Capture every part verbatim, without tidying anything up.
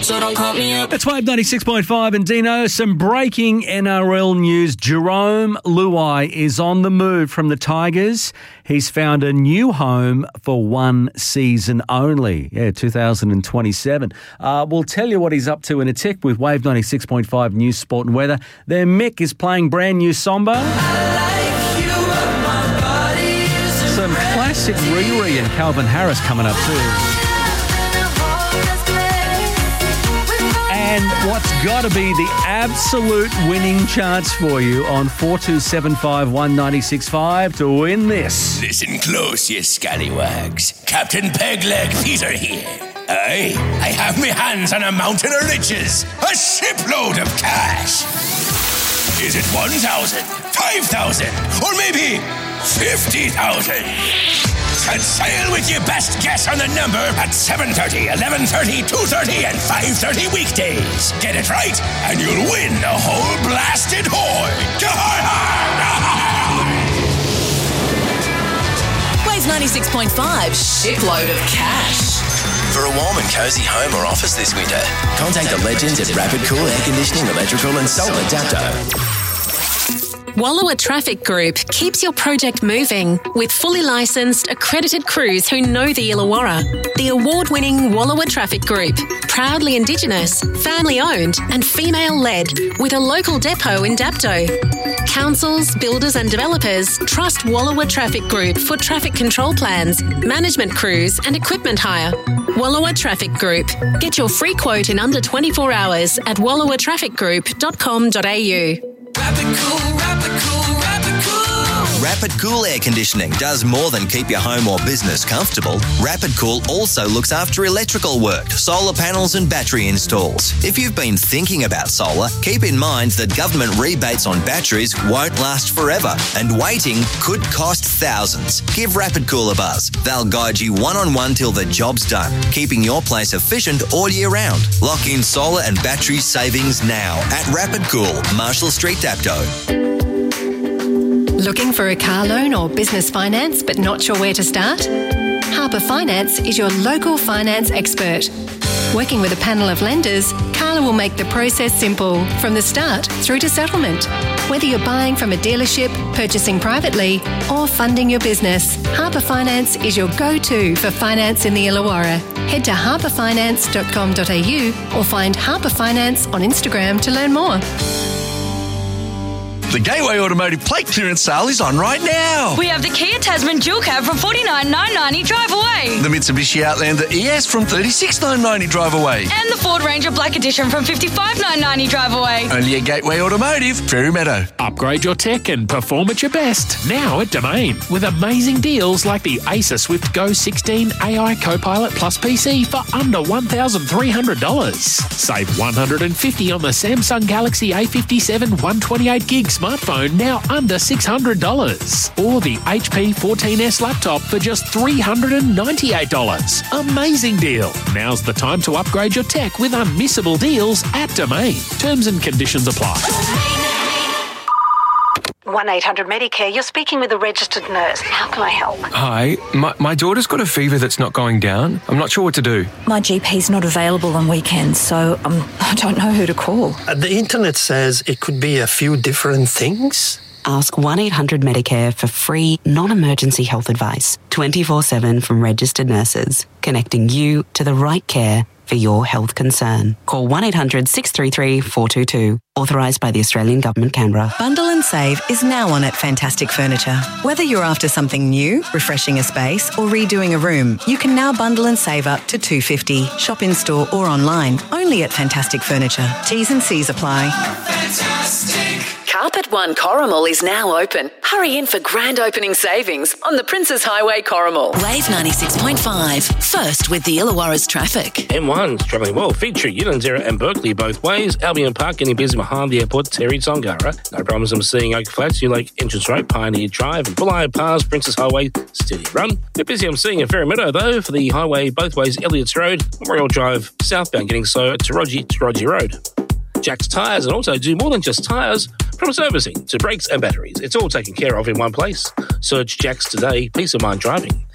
so don't call me up. It's Wave ninety-six point five and Dino. Some breaking N R L news. Jerome Luai is on the move from the Tigers. He's found a new home for one season only. Yeah, two thousand twenty-seven. Uh, we'll tell you what he's up to in a tick with Wave ninety-six point five News, Sport and Weather. There, Mick is playing brand new Somber. Some classic Riri and Calvin Harris coming up too. And what's got to be the absolute winning chance for you on four two seven five one nine six five to win this. Listen close, you scallywags. Captain Pegleg Peter here. Aye, I have me hands on a mountain of riches, a shipload of cash. Is it one thousand, five thousand, or maybe fifty thousand? Set sail with your best guess on the number at seven thirty, eleven thirty, two thirty, and five thirty weekdays. Get it right, and you'll win the whole blasted hoard. Wave ninety-six point five, shipload of cash. For a warm and cosy home or office this winter, contact the legends at Rapid Cool Air Conditioning, Electrical and Solar Dapto. Wallowa Traffic Group keeps your project moving with fully licensed, accredited crews who know the Illawarra. The award-winning Wallowa Traffic Group, proudly Indigenous, family-owned and female-led, with a local depot in Dapto. Councils, builders and developers trust Wallowa Traffic Group for traffic control plans, management crews and equipment hire. Wallowa Traffic Group. Get your free quote in under twenty-four hours at wallowa traffic group dot com dot a u. Rapid Cool, Rapid Cool, Rapid Cool. Rapid Cool Air Conditioning does more than keep your home or business comfortable. Rapid Cool also looks after electrical work, solar panels and battery installs. If you've been thinking about solar, keep in mind that government rebates on batteries won't last forever, and waiting could cost thousands. Give Rapid Cool a buzz. They'll guide you one-on-one till the job's done, keeping your place efficient all year round. Lock in solar and battery savings now at Rapid Cool, Marshall Street, Dapto. Looking for a car loan or business finance but not sure where to start? Harper Finance is your local finance expert. Working with a panel of lenders, Carla will make the process simple from the start through to settlement. Whether you're buying from a dealership, purchasing privately or funding your business, Harper Finance is your go-to for finance in the Illawarra. Head to harper finance dot com dot a u or find Harper Finance on Instagram to learn more. The Gateway Automotive plate clearance sale is on right now. We have the Kia Tasman dual cab from forty-nine thousand nine hundred ninety drive away. The Mitsubishi Outlander E S from thirty-six thousand nine hundred ninety drive away. And the Ford Ranger Black Edition from fifty-five thousand nine hundred ninety drive away. Only at Gateway Automotive, Fairy Meadow. Upgrade your tech and perform at your best. Now at Domain. With amazing deals like the Acer Swift Go sixteen A I Copilot Plus P C for under one thousand three hundred dollars. Save one hundred fifty dollars on the Samsung Galaxy A fifty-seven one twenty-eight gig smartphone, now under six hundred dollars. Or the H P fourteen S laptop for just three hundred ninety-eight dollars. Amazing deal. Now's the time to upgrade your tech with unmissable deals at Domain. Terms and conditions apply. one eight hundred Medicare, you're speaking with a registered nurse. How can I help? Hi, my, my daughter's got a fever that's not going down. I'm not sure what to do. My G P's not available on weekends, so um, I don't know who to call. Uh, the internet says it could be a few different things. Ask one eight hundred Medicare for free, non-emergency health advice, twenty-four seven from registered nurses, connecting you to the right care for your health concern. Call one eight hundred six three three four two two. Authorised by the Australian Government, Canberra. Bundle and save is now on at Fantastic Furniture. Whether you're after something new, refreshing a space or redoing a room, you can now bundle and save up to two hundred fifty dollars. Shop in store or online, only at Fantastic Furniture. T's and C's apply. Fantastic. Carpet One Corrimal is now open. Hurry in for grand opening savings on the Princes Highway Corrimal. Wave ninety-six point five. First with the Illawarra's traffic. M one's travelling well. Feature Unanzera and Berkeley both ways. Albion Park getting busy behind the airport. Terry Tongara. No problems. I'm seeing Oak Flats, New Lake Entrance Road, Pioneer Drive, and Bulleye Pass, Princes Highway, steady run. Bit busy I'm seeing at Fairy Meadow though for the highway both ways. Elliott's Road, Memorial Drive, southbound getting slow to Rogie to Rogie Road. Jack's Tyres and also do more than just tyres. From servicing to brakes and batteries, it's all taken care of in one place. Search Jack's today. Peace of mind driving.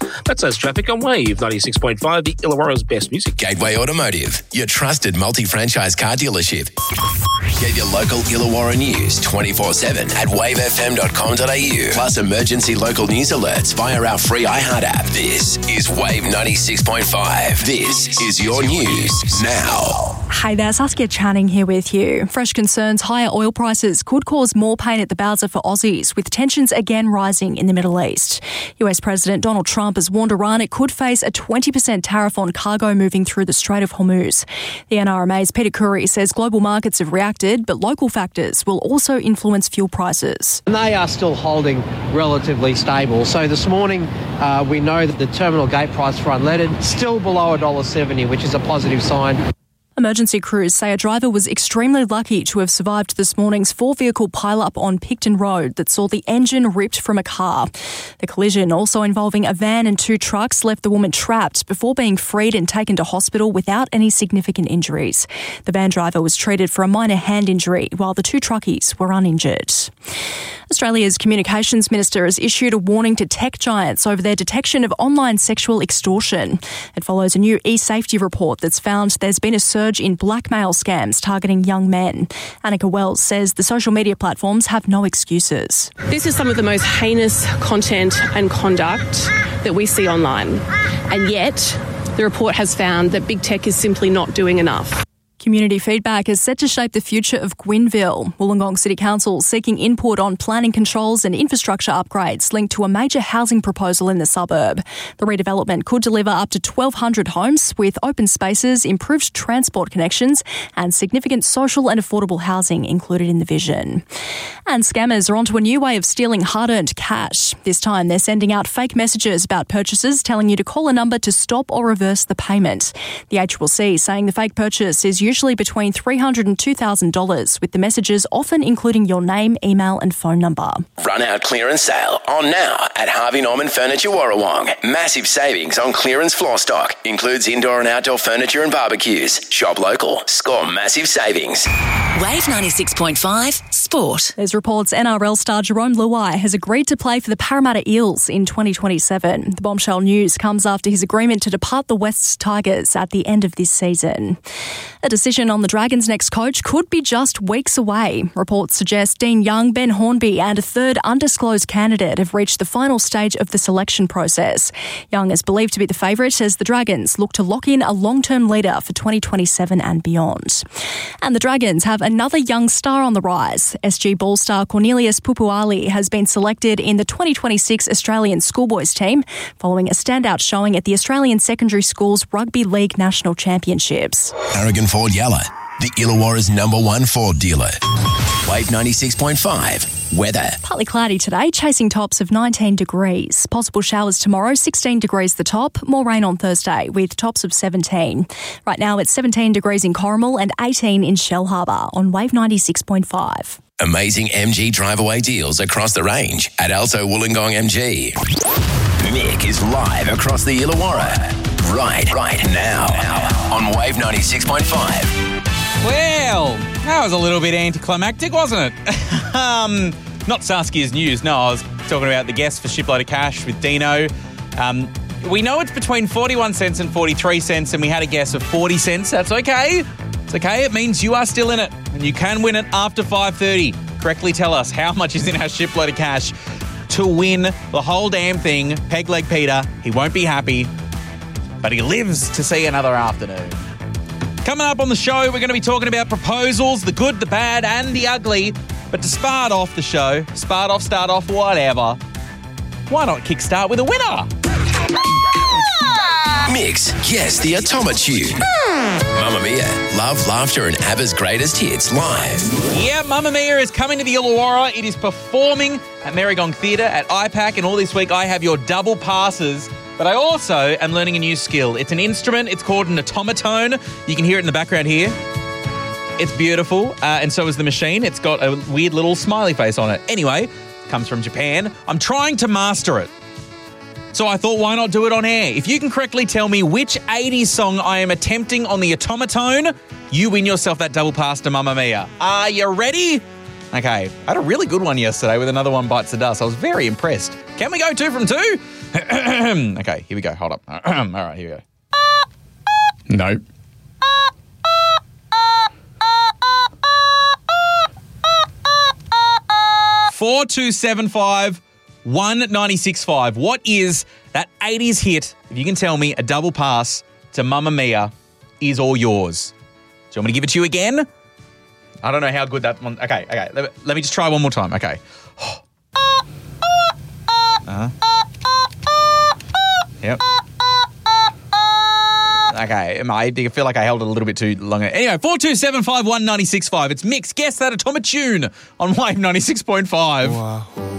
That's us traffic on Wave ninety-six point five, the Illawarra's best music. Gateway Automotive, your trusted multi-franchise car dealership. Get your local Illawarra news twenty-four seven at wave f m dot com dot a u. Plus emergency local news alerts via our free iHeart app. This is Wave ninety-six point five. This is your news now. Hey there, Saskia Channing here with you. Fresh concerns higher oil prices could cause more pain at the bowser for Aussies, with tensions again rising in the Middle East. U S President Donald Trump has warned Iran it could face a twenty percent tariff on cargo moving through the Strait of Hormuz. The N R M A's Peter Curry says global markets have reacted, but local factors will also influence fuel prices. And they are still holding relatively stable. So this morning, uh, we know that the terminal gate price for unleaded still below one dollar seventy, which is a positive sign. Emergency crews say a driver was extremely lucky to have survived this morning's four-vehicle pile-up on Picton Road that saw the engine ripped from a car. The collision, also involving a van and two trucks, left the woman trapped before being freed and taken to hospital without any significant injuries. The van driver was treated for a minor hand injury, while the two truckies were uninjured. Australia's Communications Minister has issued a warning to tech giants over their detection of online sexual extortion. It follows a new e-safety report that's found there's been a surge in blackmail scams targeting young men. Annika Wells says the social media platforms have no excuses. This is some of the most heinous content and conduct that we see online. And yet, the report has found that big tech is simply not doing enough. Community feedback is set to shape the future of Gwynville. Wollongong City Council seeking input on planning controls and infrastructure upgrades linked to a major housing proposal in the suburb. The redevelopment could deliver up to twelve hundred homes with open spaces, improved transport connections and significant social and affordable housing included in the vision. And scammers are onto a new way of stealing hard-earned cash. This time they're sending out fake messages about purchases telling you to call a number to stop or reverse the payment. The H C C saying the fake purchase is usually between three hundred dollars and two thousand dollars, with the messages often including your name, email and phone number. Run out clearance sale on now at Harvey Norman Furniture Warrawong. Massive savings on clearance floor stock. Includes indoor and outdoor furniture and barbecues. Shop local. Score massive savings. Wave ninety-six point five Sport. There's reports N R L star Jerome Luai has agreed to play for the Parramatta Eels in twenty twenty-seven. The bombshell news comes after his agreement to depart the Wests Tigers at the end of this season. A decision on the Dragons' next coach could be just weeks away. Reports suggest Dean Young, Ben Hornby and a third undisclosed candidate have reached the final stage of the selection process. Young is believed to be the favourite as the Dragons look to lock in a long-term leader for twenty twenty-seven and beyond. And the Dragons have another young star on the rise. S G Ball star Cornelius Pupuali has been selected in the twenty twenty-six Australian Schoolboys team following a standout showing at the Australian Secondary Schools Rugby League National Championships. Aragon Ford Yalla, the Illawarra's number one Ford dealer. Wave ninety-six point five. Weather. Partly cloudy today, chasing tops of nineteen degrees. Possible showers tomorrow, sixteen degrees the top. More rain on Thursday with tops of seventeen. Right now it's seventeen degrees in Corrimal and eighteen in Shell Harbour on Wave ninety-six point five. Amazing M G drive-away deals across the range at Alto Wollongong M G. Nick is live across the Illawarra. Right, right now on Wave ninety-six point five. Well, that was a little bit anticlimactic, wasn't it? um, not Saskia's news, no. I was talking about the guest for Shipload of Cash with Dino. Um, we know it's between forty-one cents and forty-three cents, and we had a guess of forty cents. That's okay. It's okay. It means you are still in it, and you can win it after five thirty. Correctly tell us how much is in our Shipload of Cash to win the whole damn thing. Pegleg Peter, he won't be happy, but he lives to see another afternoon. Coming up on the show, we're going to be talking about proposals, the good, the bad, and the ugly. But to start off the show, start off, start off, whatever, why not kickstart with a winner? Mix, yes, the Automatune. Mamma Mia, love, laughter, and ABBA's greatest hits live. Yeah, Mamma Mia is coming to the Illawarra. It is performing at Merrygong Theatre at I PAC, and all this week I have your double passes. But I also am learning a new skill. It's an instrument. It's called an automaton. You can hear it in the background here. It's beautiful, uh, and so is the machine. It's got a weird little smiley face on it. Anyway, it comes from Japan. I'm trying to master it. So I thought, why not do it on air? If you can correctly tell me which eighties song I am attempting on the automaton, you win yourself that double pass to Mamma Mia. Are you ready? Okay. I had a really good one yesterday with Another One Bites the Dust. I was very impressed. Can we go two from two? Okay, here we go. Hold up. All right, here we go. No. Four two seven five one nine six five. What is that eighties hit? If you can tell me, a double pass to Mamma Mia is all yours. Do you want me to give it to you again? I don't know how good that one. Okay, okay. Let, let me just try one more time. Okay. Uh-huh. Yep. Okay, I feel like I held it a little bit too long. Anyway, four two seven five one nine six five. It's Mix. Guess that atomic tune on Wave ninety-six point five. Wow.